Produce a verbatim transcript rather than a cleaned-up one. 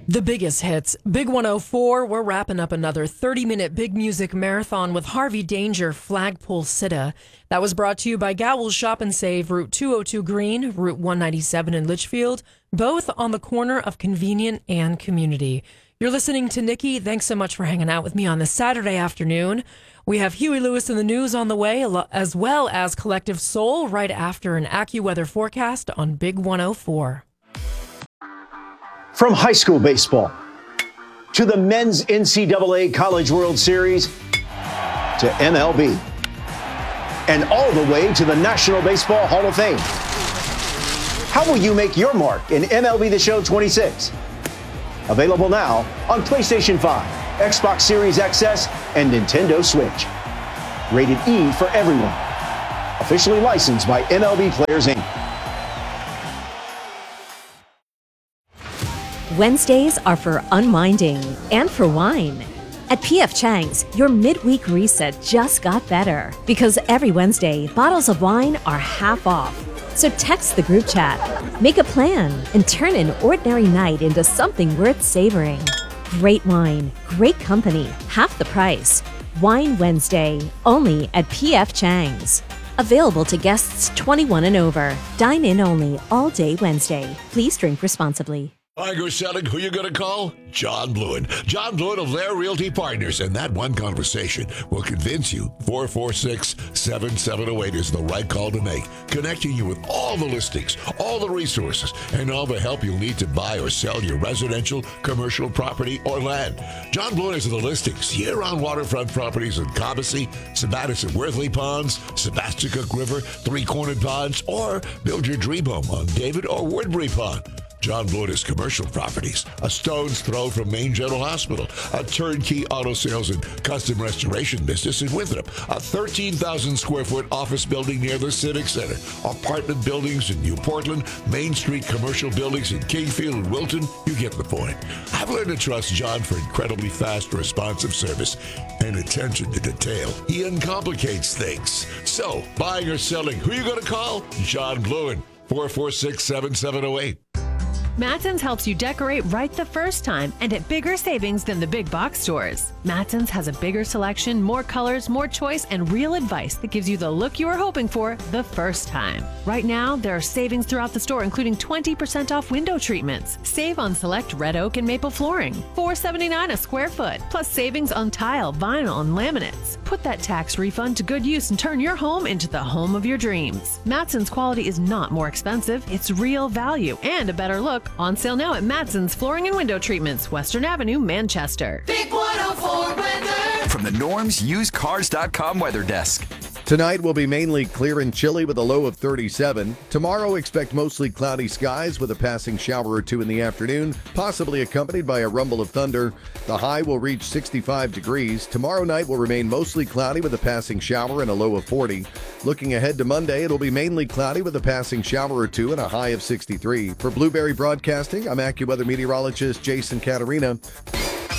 The biggest hits. Big one oh four, we're wrapping up another thirty-minute big music marathon with Harvey Danger, Flagpole Sitta. That was brought to you by Gowell's Shop and Save, Route two oh two Green, Route one ninety-seven in Litchfield, both on the corner of Convenient and Community. You're listening to Nikki. Thanks so much for hanging out with me on this Saturday afternoon. We have Huey Lewis in the news on the way, as well as Collective Soul right after an AccuWeather forecast on Big one oh four. From high school baseball to the men's N C double A College World Series to M L B and all the way to the National Baseball Hall of Fame. How will you make your mark in M L B The Show twenty-six? Available now on PlayStation five, Xbox Series X S, and Nintendo Switch. Rated E for everyone. Officially licensed by M L B Players, Incorporated. Wednesdays are for unwinding and for wine. At P F Chang's, your midweek reset just got better because every Wednesday, bottles of wine are half off. So text the group chat, make a plan, and turn an ordinary night into something worth savoring. Great wine, great company, half the price. Wine Wednesday, only at P F Chang's. Available to guests twenty-one and over. Dine in only all day Wednesday. Please drink responsibly. Buying or selling, who you going to call? John Bluen. John Bluen of Lair Realty Partners. And that one conversation will convince you four four six, seven seven oh eight is the right call to make. Connecting you with all the listings, all the resources, and all the help you'll need to buy or sell your residential, commercial property, or land. John Bluen is the listings. Year-round waterfront properties in Cobbessy, Sabattis and Worthley Ponds, Sebasticook River, Three-Cornered Ponds, or build your dream home on David or Woodbury Pond. John Bluen is commercial properties, a stone's throw from Maine General Hospital, a turnkey auto sales and custom restoration business in Winthrop, a thirteen thousand square foot office building near the Civic Center, apartment buildings in New Portland, Main Street commercial buildings in Kingfield and Wilton. You get the point. I've learned to trust John for incredibly fast, responsive service and attention to detail. He uncomplicates things. So, buying or selling, who you going to call? John Bluen, four four six, seven seven oh eight. Matson's helps you decorate right the first time and at bigger savings than the big box stores. Matson's has a bigger selection, more colors, more choice, and real advice that gives you the look you were hoping for the first time. Right now, there are savings throughout the store, including twenty percent off window treatments. Save on select red oak and maple flooring, four seventy-nine a square foot, plus savings on tile, vinyl, and laminates. Put that tax refund to good use and turn your home into the home of your dreams. Matson's quality is not more expensive. It's real value and a better look. On sale now at Matson's Flooring and Window Treatments, Western Avenue, Manchester. Big one oh four weather. From the Norm's Used Cars dot com weather desk. Tonight will be mainly clear and chilly with a low of thirty-seven. Tomorrow, expect mostly cloudy skies with a passing shower or two in the afternoon, possibly accompanied by a rumble of thunder. The high will reach sixty-five degrees. Tomorrow night will remain mostly cloudy with a passing shower and a low of forty. Looking ahead to Monday, it'll be mainly cloudy with a passing shower or two and a high of sixty-three. For Blueberry Broadcasting, I'm AccuWeather meteorologist Jason Caterina.